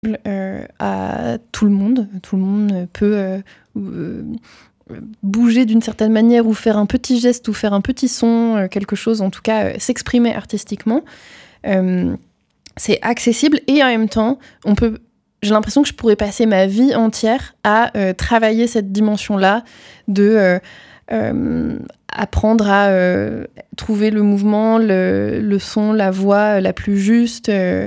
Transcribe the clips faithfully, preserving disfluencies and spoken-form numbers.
euh, à tout le monde. Tout le monde peut euh, euh, bouger d'une certaine manière ou faire un petit geste ou faire un petit son, euh, quelque chose, en tout cas euh, s'exprimer artistiquement. Euh, c'est accessible et en même temps, on peut, j'ai l'impression que je pourrais passer ma vie entière à euh, travailler cette dimension-là de euh, euh, apprendre à euh, trouver le mouvement, le, le son, la voix la plus juste. Euh,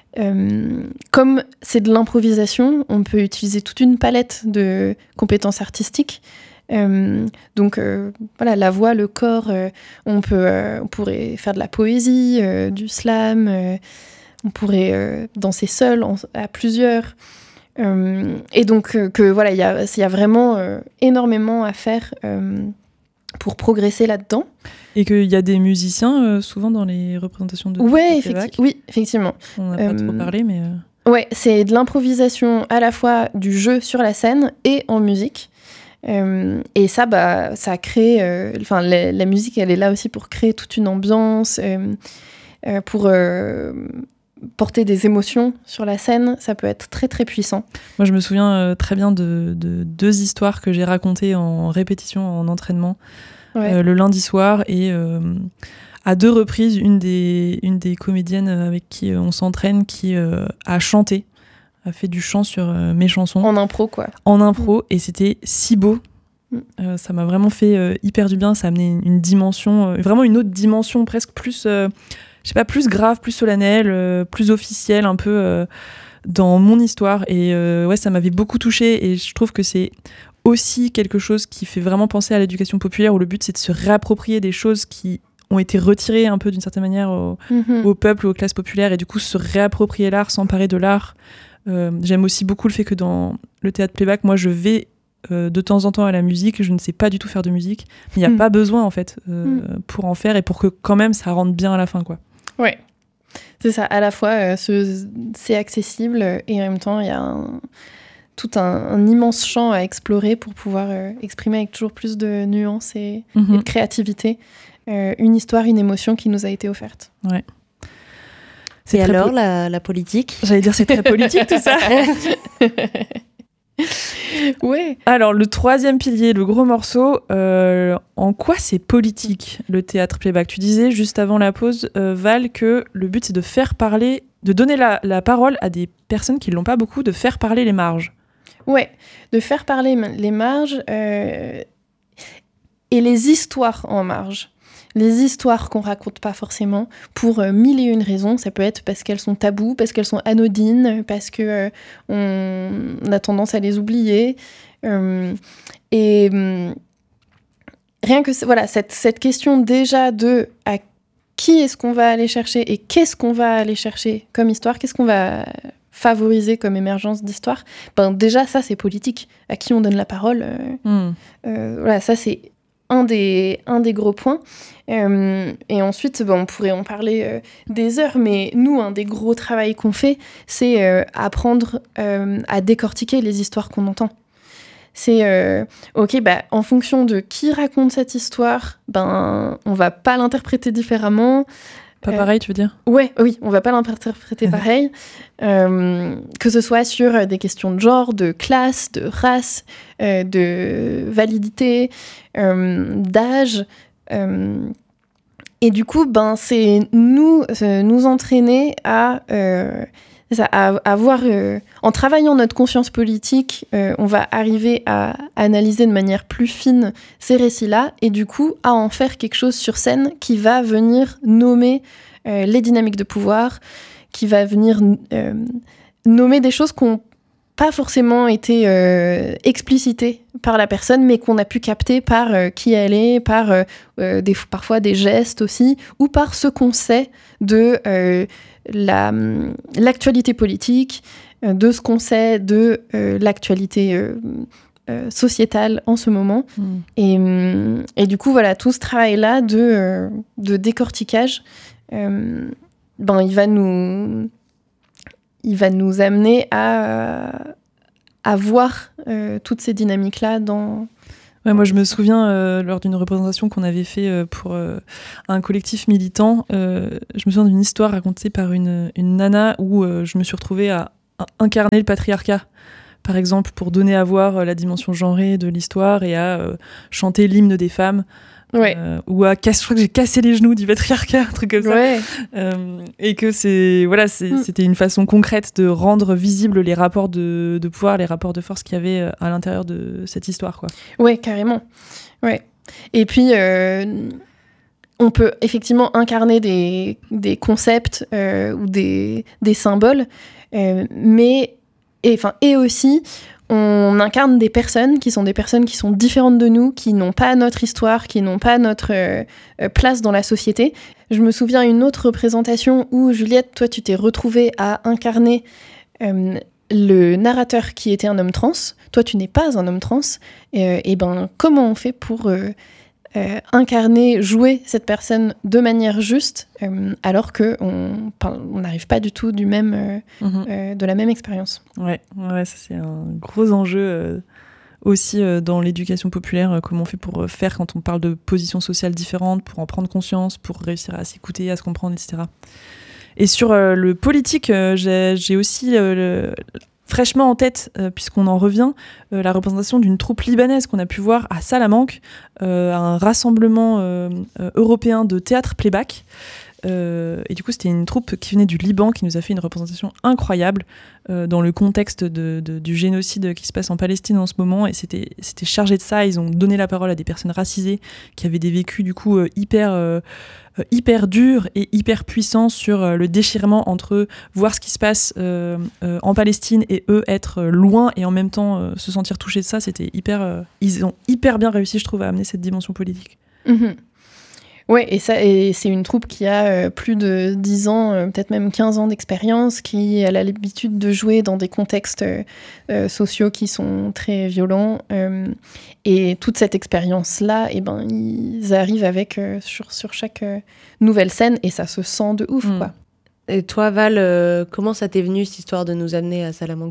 euh, comme c'est de l'improvisation, on peut utiliser toute une palette de compétences artistiques. Euh, donc euh, voilà, la voix, le corps, euh, on, peut, euh, on pourrait faire de la poésie, euh, du slam, euh, on pourrait euh, danser seul, en, à plusieurs. Euh, et donc euh, que voilà, il y a, y a vraiment euh, énormément à faire euh, pour progresser là-dedans. Et qu'il y a des musiciens euh, souvent dans les représentations de ouais, effecti- Oui, effectivement. On n'a pas euh, trop parlé, mais... Euh... Ouais, c'est de l'improvisation à la fois du jeu sur la scène et en musique. Euh, et ça, bah, ça crée... Enfin, euh, la, la musique, elle est là aussi pour créer toute une ambiance, euh, euh, pour... Euh, porter des émotions sur la scène, ça peut être très très puissant. Moi je me souviens euh, très bien de, de deux histoires que j'ai racontées en répétition, en entraînement, ouais. euh, le lundi soir, et euh, à deux reprises, une des, une des comédiennes avec qui on s'entraîne qui euh, a chanté, a fait du chant sur euh, mes chansons. En impro quoi. En impro, mmh. Et c'était si beau. Mmh. Euh, ça m'a vraiment fait euh, hyper du bien, ça a amené une, une dimension, euh, vraiment une autre dimension, presque plus... Euh, je sais pas, plus grave, plus solennel, euh, plus officiel, un peu euh, dans mon histoire. Et euh, ouais, ça m'avait beaucoup touchée. Et je trouve que c'est aussi quelque chose qui fait vraiment penser à l'éducation populaire, où le but, c'est de se réapproprier des choses qui ont été retirées un peu d'une certaine manière au, mm-hmm. au peuple, aux classes populaires, et du coup, se réapproprier l'art, s'emparer de l'art. Euh, j'aime aussi beaucoup le fait que dans le théâtre playback, moi, je vais euh, de temps en temps à la musique. Je ne sais pas du tout faire de musique. Mais il n'y a mm. pas besoin, en fait, euh, mm. pour en faire, et pour que quand même, ça rentre bien à la fin, quoi. Ouais, c'est ça. À la fois, euh, ce, c'est accessible et en même temps, il y a un, tout un, un immense champ à explorer pour pouvoir euh, exprimer avec toujours plus de nuances et, mm-hmm. et de créativité euh, une histoire, une émotion qui nous a été offerte. Ouais. C'est et alors, po- la, la politique ? J'allais dire, c'est très politique tout ça. Ouais. Alors, le troisième pilier, le gros morceau, euh, en quoi c'est politique, le théâtre playback ? Tu disais juste avant la pause, euh, Val, que le but c'est de faire parler, de donner la, la parole à des personnes qui ne l'ont pas beaucoup, de faire parler les marges. Ouais, de faire parler les marges euh, et les histoires en marge. Les histoires qu'on raconte pas forcément pour euh, mille et une raisons. Ça peut être parce qu'elles sont tabous, parce qu'elles sont anodines, parce que euh, on, on a tendance à les oublier. Euh, et euh, rien que voilà cette cette question déjà de à qui est-ce qu'on va aller chercher et qu'est-ce qu'on va aller chercher comme histoire, qu'est-ce qu'on va favoriser comme émergence d'histoire. Ben déjà ça c'est politique. À qui on donne la parole. Euh, mm. euh, voilà, ça c'est Un des, un des gros points. Euh, et ensuite, ben, on pourrait en parler euh, des heures, mais nous, un des gros travaux qu'on fait, c'est euh, apprendre euh, à décortiquer les histoires qu'on entend. C'est, euh, ok, bah, en fonction de qui raconte cette histoire, ben, on va pas l'interpréter différemment. Pas pareil, euh, tu veux dire ? Ouais, oui, on va pas l'interpréter pareil. Euh, que ce soit sur des questions de genre, de classe, de race, euh, de validité, euh, d'âge. Euh, et du coup, ben, c'est nous, euh, nous entraîner à, euh, ça, à, à voir, euh, en travaillant notre conscience politique, euh, on va arriver à analyser de manière plus fine ces récits-là et du coup, à en faire quelque chose sur scène qui va venir nommer euh, les dynamiques de pouvoir, qui va venir euh, nommer des choses qui n'ont pas forcément été euh, explicitées par la personne, mais qu'on a pu capter par euh, qui elle est, par euh, euh, des, parfois des gestes aussi, ou par ce qu'on sait de euh, la, l'actualité politique, euh, de ce qu'on sait de euh, l'actualité euh, euh, sociétale en ce moment. Mmh. Et, et du coup, voilà, tout ce travail-là de, euh, de décortiquage, euh, ben, il va nous... il va nous amener à, à voir euh, toutes ces dynamiques-là dans... Ouais, moi, je me souviens, euh, lors d'une représentation qu'on avait fait euh, pour euh, un collectif militant, euh, je me souviens d'une histoire racontée par une, une nana où euh, je me suis retrouvée à incarner le patriarcat, par exemple, pour donner à voir la dimension genrée de l'histoire et à euh, chanter l'hymne des femmes. Ouais. Euh, ou à casse, je crois que j'ai cassé les genoux du patriarcat, un truc comme ça. Ouais. Euh, et que c'est, voilà, c'est, Mm. c'était une façon concrète de rendre visibles les rapports de, de pouvoir, les rapports de force qu'il y avait à l'intérieur de cette histoire, quoi. Ouais, carrément. Ouais. Et puis, euh, on peut effectivement incarner des, des concepts euh, ou des, des symboles, euh, mais et, enfin, et aussi, on incarne des personnes qui sont des personnes qui sont différentes de nous, qui n'ont pas notre histoire, qui n'ont pas notre euh, place dans la société. Je me souviens d'une autre représentation où, Juliette, toi, tu t'es retrouvée à incarner euh, le narrateur qui était un homme trans. Toi, tu n'es pas un homme trans. Euh, et ben, comment on fait pour euh, euh, incarner, jouer cette personne de manière juste, euh, alors qu'on on n'arrive pas du tout du même, euh, Mm-hmm. euh, de la même expérience. Ouais, ouais, ça c'est un gros enjeu euh, aussi euh, dans l'éducation populaire, euh, comment on fait pour euh, faire quand on parle de positions sociales différentes, pour en prendre conscience, pour réussir à s'écouter, à se comprendre, et cetera. Et sur euh, le politique, euh, j'ai, j'ai aussi euh, le, fraîchement en tête, euh, puisqu'on en revient, euh, la représentation d'une troupe libanaise qu'on a pu voir à Salamanque, euh, à un rassemblement euh, euh, européen de théâtre playback. Euh, et du coup, c'était une troupe qui venait du Liban qui nous a fait une représentation incroyable euh, dans le contexte de, de, du génocide qui se passe en Palestine en ce moment. Et c'était, c'était chargé de ça. Ils ont donné la parole à des personnes racisées qui avaient des vécus du coup euh, hyper, euh, hyper durs et hyper puissants sur euh, le déchirement entre voir ce qui se passe euh, euh, en Palestine et eux être loin et en même temps euh, se sentir touchés de ça. C'était hyper, euh, ils ont hyper bien réussi, je trouve, à amener cette dimension politique. Mmh. Ouais, et, ça, et c'est une troupe qui a euh, plus de dix ans, euh, peut-être même quinze ans d'expérience, qui a l'habitude de jouer dans des contextes euh, euh, sociaux qui sont très violents. Euh, et toute cette expérience-là, eh ben, ils arrivent avec euh, sur, sur chaque euh, nouvelle scène, et ça se sent de ouf, Mm. quoi. Et toi, Val, euh, comment ça t'est venu, cette histoire de nous amener à Salamanque ?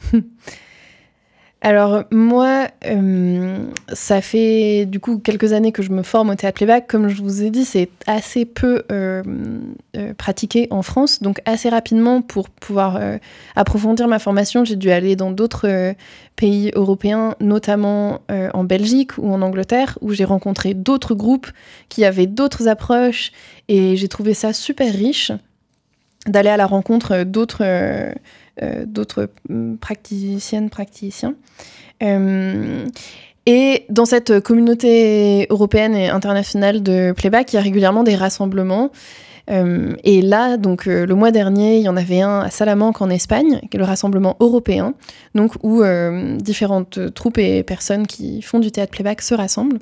Alors moi, euh, ça fait du coup quelques années que je me forme au théâtre playback. Comme je vous ai dit, c'est assez peu euh, euh, pratiqué en France. Donc assez rapidement, pour pouvoir euh, approfondir ma formation, j'ai dû aller dans d'autres euh, pays européens, notamment euh, en Belgique ou en Angleterre, où j'ai rencontré d'autres groupes qui avaient d'autres approches. Et j'ai trouvé ça super riche d'aller à la rencontre d'autres... Euh, Euh, d'autres praticiennes, praticiens. Euh, et dans cette communauté européenne et internationale de playback, il y a régulièrement des rassemblements. Euh, et là, donc, euh, le mois dernier, il y en avait un à Salamanque en Espagne, qui est le rassemblement européen, donc, où euh, différentes troupes et personnes qui font du théâtre playback se rassemblent.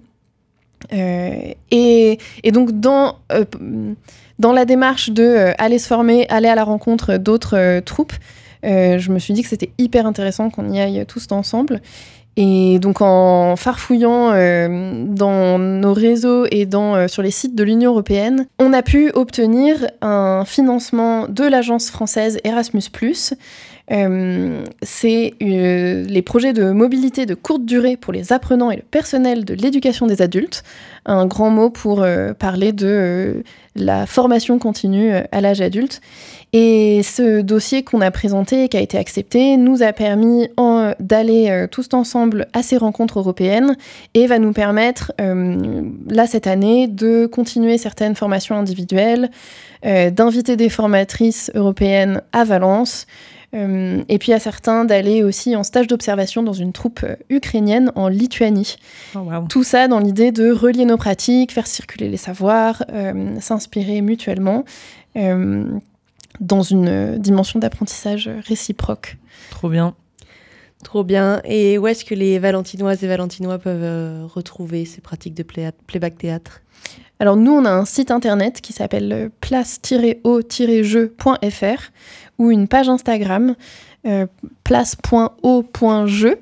Euh, et, et donc, dans... Euh, dans la démarche de euh, aller se former, aller à la rencontre d'autres euh, troupes, Euh, je me suis dit que c'était hyper intéressant qu'on y aille tous ensemble. Et donc en farfouillant euh, dans nos réseaux et dans, euh, sur les sites de l'Union européenne, on a pu obtenir un financement de l'agence française Erasmus plus. Euh, c'est euh, les projets de mobilité de courte durée pour les apprenants et le personnel de l'éducation des adultes. Un grand mot pour euh, parler de euh, la formation continue à l'âge adulte. Et ce dossier qu'on a présenté et qui a été accepté nous a permis en, d'aller euh, tous ensemble à ces rencontres européennes et va nous permettre, euh, là, cette année, de continuer certaines formations individuelles, euh, d'inviter des formatrices européennes à Valence, euh, et puis à certains d'aller aussi en stage d'observation dans une troupe euh, ukrainienne en Lituanie. Oh, wow. Tout ça dans l'idée de relier nos pratiques, faire circuler les savoirs, euh, s'inspirer mutuellement. Euh, dans une dimension d'apprentissage réciproque. Trop bien. Trop bien. Et où est-ce que les Valentinoises et Valentinois peuvent euh, retrouver ces pratiques de play- playback théâtre ? Alors nous, on a un site internet qui s'appelle place tiret o tiret jeu point f r ou une page Instagram, euh, place point o point jeu.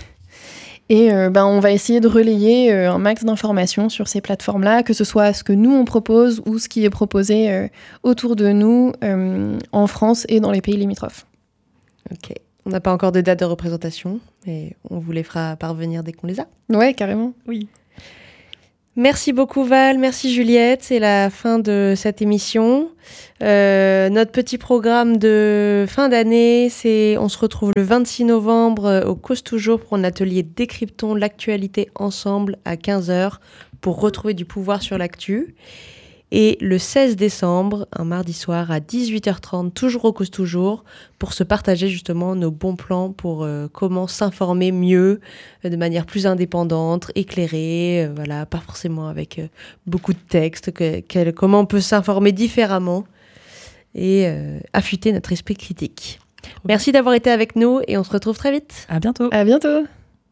Et euh, ben, on va essayer de relayer euh, un max d'informations sur ces plateformes-là, que ce soit ce que nous, on propose ou ce qui est proposé euh, autour de nous, euh, en France et dans les pays limitrophes. Ok. On n'a pas encore de date de représentation, mais on vous les fera parvenir dès qu'on les a. Ouais, carrément. Oui. Merci beaucoup Val, merci Juliette, c'est la fin de cette émission. Euh, notre petit programme de fin d'année, c'est on se retrouve le vingt-six novembre au Cause Toujours pour un atelier Décryptons l'actualité ensemble à quinze heures pour retrouver du pouvoir sur l'actu. Et le seize décembre, un mardi soir à dix-huit heures trente, toujours au Cause Toujours, pour se partager justement nos bons plans pour euh, comment s'informer mieux, euh, de manière plus indépendante, éclairée, euh, voilà, pas forcément avec euh, beaucoup de textes, que, que, comment on peut s'informer différemment et euh, affûter notre esprit critique. Merci d'avoir été avec nous et on se retrouve très vite. À bientôt. À bientôt.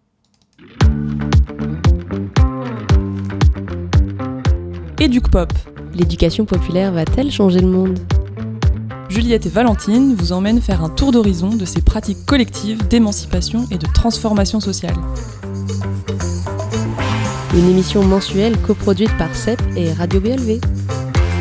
EducPop. L'éducation populaire va-t-elle changer le monde ? Juliette et Valentine vous emmènent faire un tour d'horizon de ces pratiques collectives d'émancipation et de transformation sociale. Une émission mensuelle coproduite par C E P et Radio B L V.